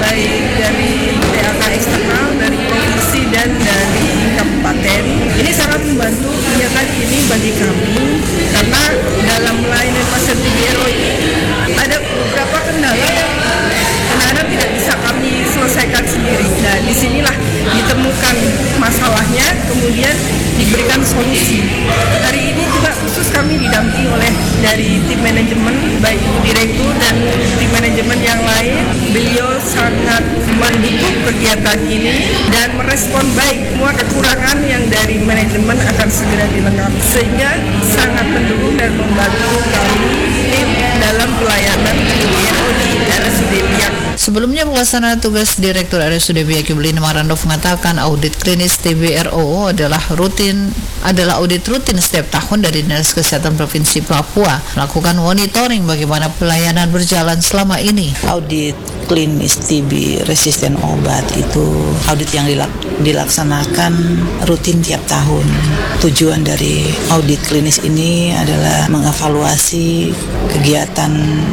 baik dari PAK eksternal, dari provinsi dan dari kabupaten. Ini sangat membantu kegiatan ini bagi kami karena dalam melayani pasien TBRO ini ada beberapa kendala yang kadang-kadang tidak bisa kami selesaikan sendiri. Nah, disinilah ditemukan masalahnya, kemudian diberikan solusi. Hari ini juga khusus kami didampingi oleh dari tim manajemen, baik direktur dan tim manajemen yang lain. Beliau sangat mendukung kegiatan ini dan merespon baik semua kekurangan yang dari manajemen akan segera dilengkapi, sehingga sangat mendukung dan membantu kami tim dalam pelayanan TBRO di RSUD Biak. Sebelumnya, pelaksana tugas Direktur RSUD Biak Yubelina Marandov mengatakan audit klinis TBRO adalah audit rutin setiap tahun dari Dinas Kesehatan Provinsi Papua, melakukan monitoring bagaimana pelayanan berjalan selama ini. Audit klinis TB resisten obat itu audit yang dilaksanakan rutin tiap tahun. Tujuan dari audit klinis ini adalah mengevaluasi kegiatan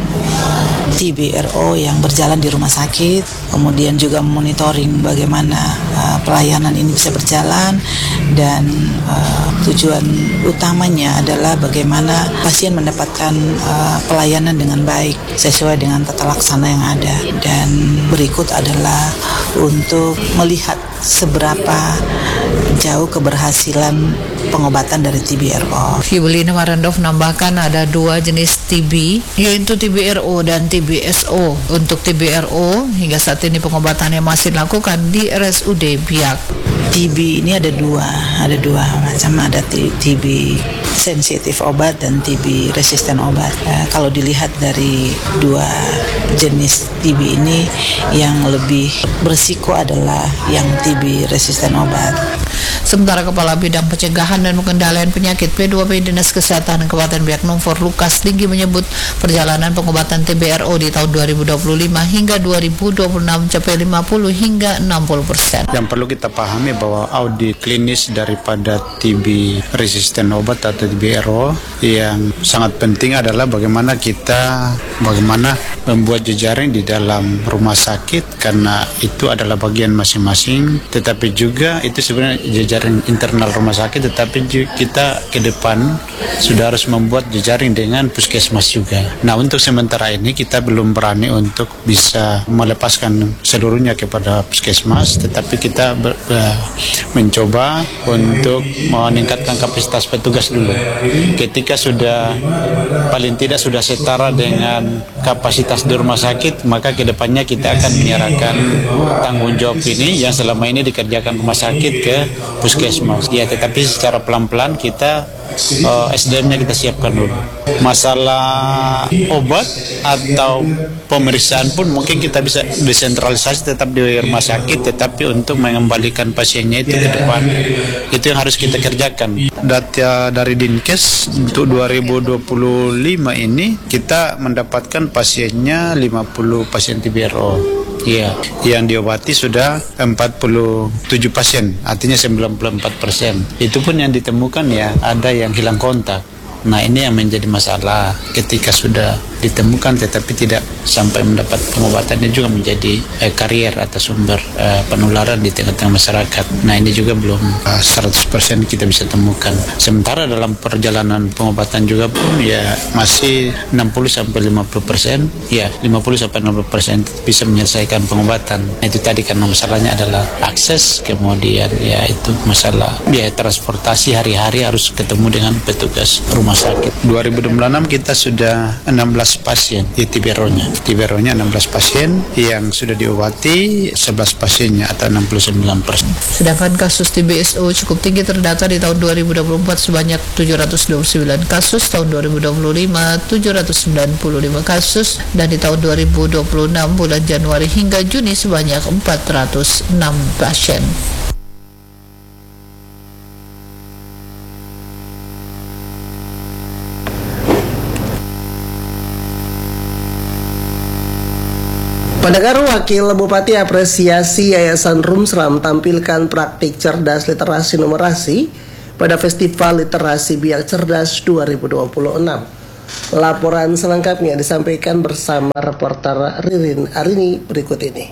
TBRO yang berjalan di rumah sakit, kemudian juga monitoring bagaimana pelayanan ini bisa berjalan, dan tujuan utamanya adalah bagaimana pasien mendapatkan pelayanan dengan baik sesuai dengan tata laksana yang ada. Dan berikut adalah untuk melihat seberapa jauh keberhasilan pengobatan dari TBRO. Yubelina Marandov menambahkan ada dua jenis TB, yaitu TBRO dan TBSO. Untuk TBRO, hingga saat ini pengobatannya masih dilakukan di RSUD Biak. TB ini ada dua macam, ada TB sensitif obat dan TB resisten obat. Kalau dilihat dari dua jenis TB ini, yang lebih berisiko adalah yang TB resisten obat. Sementara Kepala Bidang Pencegahan dan Pengendalian Penyakit P2P Dinas Kesehatan Kabupaten Biak Numfor Lukas Linggi menyebut perjalanan pengobatan TBRO di tahun 2025 hingga 2026 mencapai 50 hingga 60%. Yang perlu kita pahami bahwa audit klinis daripada TB resisten obat atau TBRO yang sangat penting adalah bagaimana membuat jejaring di dalam rumah sakit, karena itu adalah bagian masing-masing, tetapi juga itu sebenarnya jejaring internal rumah sakit, tetapi kita ke depan sudah harus membuat jejaring dengan puskesmas juga. Nah, untuk sementara ini kita belum berani untuk bisa melepaskan seluruhnya kepada puskesmas, tetapi kita mencoba untuk meningkatkan kapasitas petugas dulu. Ketika sudah paling tidak sudah setara dengan kapasitas di rumah sakit, maka kedepannya kita akan menyerahkan tanggung jawab ini yang selama ini dikerjakan rumah sakit ke puskesmas. Ya, tetapi secara pelan-pelan kita SDM-nya kita siapkan dulu. Masalah obat atau pemeriksaan pun mungkin kita bisa desentralisasi tetap di rumah sakit, tetapi untuk mengembalikan pasiennya itu ke depan, itu yang harus kita kerjakan. Data dari Dinkes untuk 2025 ini kita mendapatkan pasiennya 50 pasien TBRO. Iya, yang diobati sudah 47 pasien, artinya 94%. Itu pun yang ditemukan ya ada yang hilang kontak. Nah, ini yang menjadi masalah ketika sudah ditemukan tetapi tidak sampai mendapat pengobatannya, juga menjadi karier atau sumber penularan di tengah-tengah masyarakat. Nah, ini juga belum 100% kita bisa temukan. Sementara dalam perjalanan pengobatan juga pun ya masih 60-50%, ya 50-60% bisa menyelesaikan pengobatan. Nah, itu tadi karena masalahnya adalah akses, kemudian ya itu masalah biaya transportasi hari-hari harus ketemu dengan petugas rumah sakit. 2026 kita sudah 16 pasien di TBRO-nya. TBRO-nya 16 pasien yang sudah diobati, 11 pasiennya atau 69%. Sedangkan kasus TBSO cukup tinggi terdata di tahun 2024 sebanyak 729 kasus, tahun 2025 795 kasus, dan di tahun 2026 bulan Januari hingga Juni sebanyak 406 pasien. Pendengar, Wakil Bupati apresiasi Yayasan Rumsram tampilkan praktik cerdas literasi numerasi pada Festival Literasi Biak Cerdas 2026. Laporan selengkapnya disampaikan bersama reporter Ririn Arini berikut ini.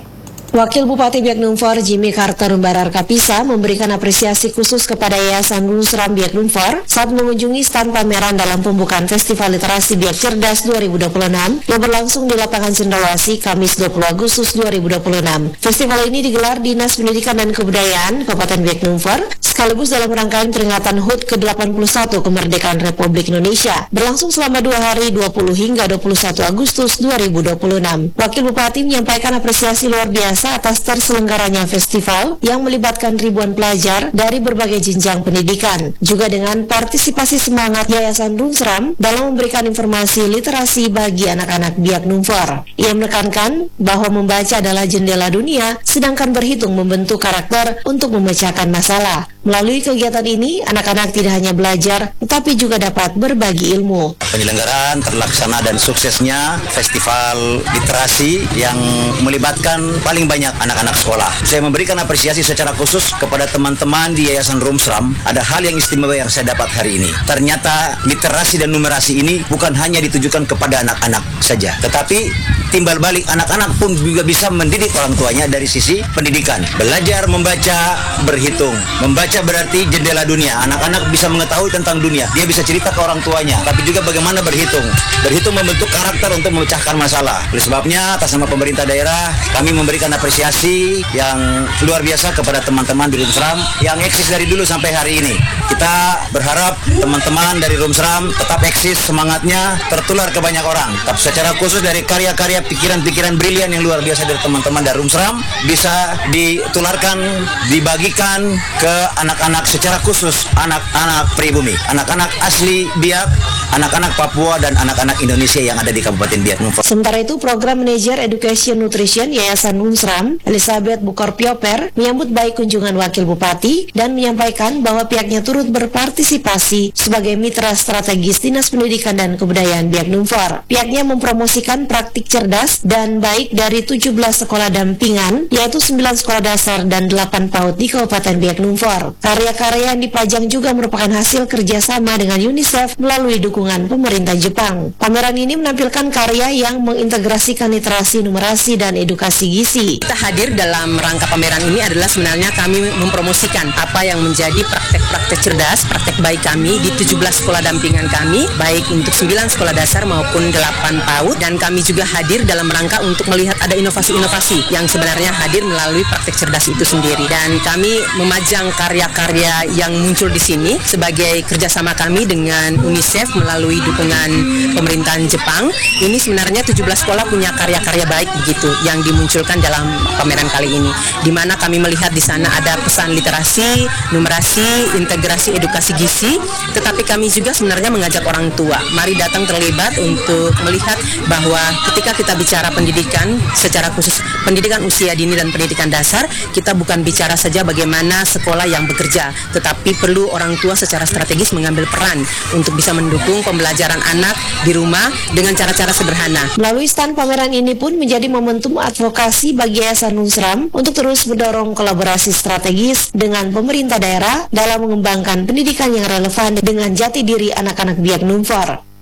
Wakil Bupati Biak Numfor Jimmy Carter Barar Kapisa memberikan apresiasi khusus kepada Yayasan Rumsram Biak Numfor saat mengunjungi stand pameran dalam pembukaan Festival Literasi Biak Cerdas 2026 yang berlangsung di lapangan Cendrawasih Kamis 20 Agustus 2026. Festival ini digelar Dinas Pendidikan dan Kebudayaan Kabupaten Biak Numfor sekaligus dalam rangkaian peringatan HUT ke-81 kemerdekaan Republik Indonesia, berlangsung selama 2 hari 20 hingga 21 Agustus 2026. Wakil Bupati menyampaikan apresiasi luar biasa atas terselenggaranya festival yang melibatkan ribuan pelajar dari berbagai jenjang pendidikan, juga dengan partisipasi semangat Yayasan Rumsram dalam memberikan informasi literasi bagi anak-anak Biak Numfor. Ia menekankan bahwa membaca adalah jendela dunia, sedangkan berhitung membentuk karakter untuk memecahkan masalah. Melalui kegiatan ini, anak-anak tidak hanya belajar, tetapi juga dapat berbagi ilmu. Penyelenggaraan terlaksana dan suksesnya festival literasi yang melibatkan paling banyak anak-anak sekolah. Saya memberikan apresiasi secara khusus kepada teman-teman di Yayasan Rumsram. Ada hal yang istimewa yang saya dapat hari ini. Ternyata literasi dan numerasi ini bukan hanya ditujukan kepada anak-anak saja, tetapi timbal balik anak-anak pun juga bisa mendidik orang tuanya dari sisi pendidikan. Belajar membaca, berhitung. Membaca berarti jendela dunia. Anak-anak bisa mengetahui tentang dunia. Dia bisa cerita ke orang tuanya, tapi juga bagaimana berhitung. Berhitung membentuk karakter untuk memecahkan masalah. Oleh sebabnya, atas nama pemerintah daerah, kami memberikan apresiasi yang luar biasa kepada teman-teman di Rumsram yang eksis dari dulu sampai hari ini. Kita berharap teman-teman dari Rumsram tetap eksis, semangatnya tertular ke banyak orang. Tapi secara khusus dari karya-karya pikiran-pikiran brilian yang luar biasa dari teman-teman dari Rumsram bisa ditularkan, dibagikan ke anak-anak secara khusus, anak-anak pribumi, anak-anak asli Biak, anak-anak Papua dan anak-anak Indonesia yang ada di Kabupaten Biak Numfor. Sementara itu, Program Manajer Education Nutrition Yayasan Rumsram, Elizabeth Bukor-Pioper, menyambut baik kunjungan Wakil Bupati dan menyampaikan bahwa pihaknya turut berpartisipasi sebagai mitra strategis Dinas Pendidikan dan Kebudayaan Biak Numfor. Pihaknya mempromosikan praktik cerdas dan baik dari 17 sekolah dampingan, yaitu 9 sekolah dasar dan 8 PAUD di Kabupaten Biak Numfor. Karya-karya yang dipajang juga merupakan hasil kerjasama dengan UNICEF melalui dukungan pemerintah Jepang. Pameran ini menampilkan karya yang mengintegrasikan literasi, numerasi, dan edukasi gizi. Kita hadir dalam rangka pameran ini adalah sebenarnya kami mempromosikan apa yang menjadi praktek-praktek cerdas, praktek baik kami di 17 sekolah dampingan kami, baik untuk 9 sekolah dasar maupun 8 PAUD, dan kami juga hadir dalam rangka untuk melihat ada inovasi-inovasi yang sebenarnya hadir melalui praktek cerdas itu sendiri. Dan kami memajang karya-karya yang muncul di sini sebagai kerjasama kami dengan UNICEF melalui dukungan pemerintahan Jepang. Ini sebenarnya 17 sekolah punya karya-karya baik begitu yang dimunculkan dalam pameran kali ini, di mana kami melihat di sana ada pesan literasi, numerasi, integrasi edukasi gizi, tetapi kami juga sebenarnya mengajak orang tua, mari datang terlibat untuk melihat bahwa ketika kita bicara pendidikan, secara khusus pendidikan usia dini dan pendidikan dasar, kita bukan bicara saja bagaimana sekolah yang bekerja, tetapi perlu orang tua secara strategis mengambil peran untuk bisa mendukung pembelajaran anak di rumah dengan cara-cara sederhana. Melalui stand pameran ini pun menjadi momentum advokasi bagi Yayasan Rumsram untuk terus mendorong kolaborasi strategis dengan pemerintah daerah dalam mengembangkan pendidikan yang relevan dengan jati diri anak-anak Biak Numfor.